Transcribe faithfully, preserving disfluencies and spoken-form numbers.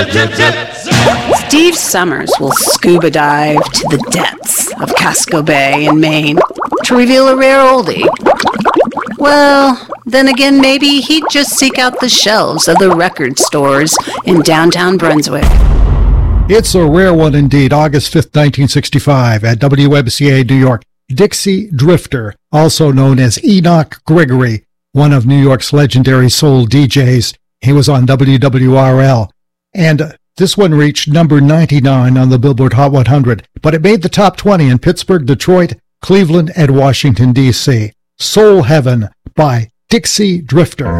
Steve Summers will scuba dive to the depths of Casco Bay in Maine to reveal a rare oldie. Well, then again, maybe he'd just seek out the shelves of the record stores in downtown Brunswick. It's a rare one indeed. August fifth, nineteen sixty-five, at W M C A New York. Dixie Drifter, also known as Enoch Gregory, one of New York's legendary soul D Js. He was on W W R L. And this one reached number ninety-nine on the Billboard Hot one hundred, but it made the top twenty in Pittsburgh, Detroit, Cleveland, and Washington, D C Soul Heaven by Dixie Drifter.